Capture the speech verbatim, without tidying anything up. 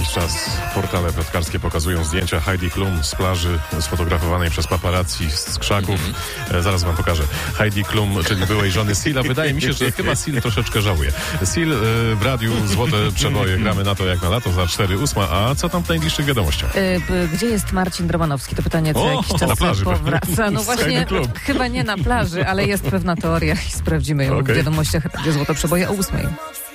jakiś czas portale plotkarskie pokazują zdjęcia Heidi Klum z plaży sfotografowanej przez paparazzi z krzaków. E, zaraz wam pokażę. Heidi Klum, czyli byłej żony Sila. Wydaje mi się, że chyba Sil troszeczkę żałuje. Sil e, w radiu Złote Przeboje. Gramy na to jak na lato za cztery ósma. A co tam w najbliższych wiadomościach? E, gdzie jest Marcin Romanowski? To pytanie co o, jakiś czas na plaży powraca. No właśnie, chyba nie na plaży, ale jest pewna teoria i sprawdzimy ją okay. w wiadomościach Złote Przeboje o ósmej.